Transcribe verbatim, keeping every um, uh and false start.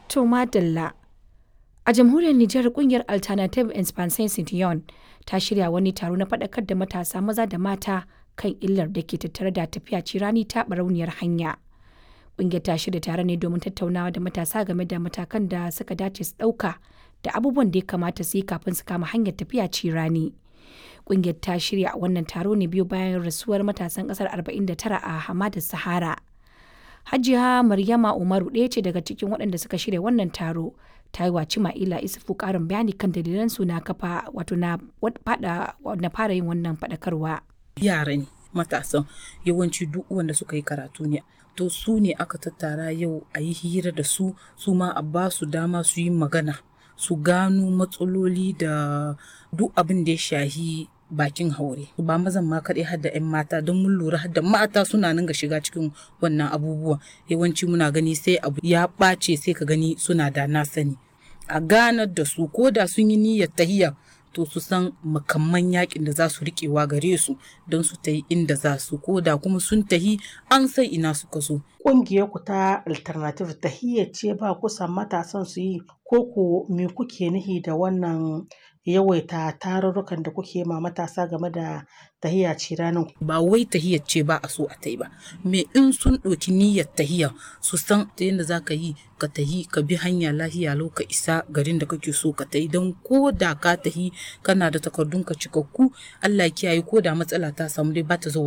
To madalla. A jamhuriyar Nijar kungiyar Alternative Expansion Citoyen ta shirya wani taro na faɗakar da matasa maza da mata kan illar da ke tattare da tafiya cirani ta barauniyar hanya. Kungiyar ta shirya taron ne domin tattaunawa da matasa game da matakan da suka dace su ɗauka da abubuwan da ya kamata su yi kafin su kama hanyar tafiya cirani. Kungiyar ta shirya wannan taro ne biyu bayan rasuwar matasan ƙasar arba'in da tara a Hamadar Sahara. Hajiya Maryama Umaru ɗaya ce daga cikin waɗanda suka shirya wannan taro. Ta yi wa Cima'ila Isufu ƙarin bayani kan dalilan su na kafa wato na fara yin wannan faɗakarwa. Yara ne matasan yawanci duk wanda suka yi karatu ne. To su ne aka tattara yau a yi hira da su, su ma a ba su dama su yi magana, su gano matsaloli da duk abin da ya shahi bakin haure. Ba mazan ma kaɗai har da 'yan mata don mun lura har da mata suna nan ga shiga cikin wannan abubuwa. Yawanci muna gani sai abu ya ɓace sai ka gani suna da na sani. A ganar da su ko da sun yi niyyar tahiya to su san makamman yakin da za su riƙewa gare su don su tahi inda za su, ko da kuma sun tahi an san ina suka so. Ƙungiyar ku ta Alternative tahiyya ce ba kusan matasan su yi, ko ku me kuke nihi da wannan yawaita tarurrukan da kuke ma matasa game da tahiya ciranin? Ba wai tahiyar ce ba a so a tai ba, me in sun ɗauki niyyar tahiya su san ta yadda za ka yi ka tahi ka bi hanya lahiya lau ka isa garin da kake so ka tahi, don ko da ka tahi kana da takardun ka cikakku Allah kiyaye ko da matsala ta samu dai ba ta zo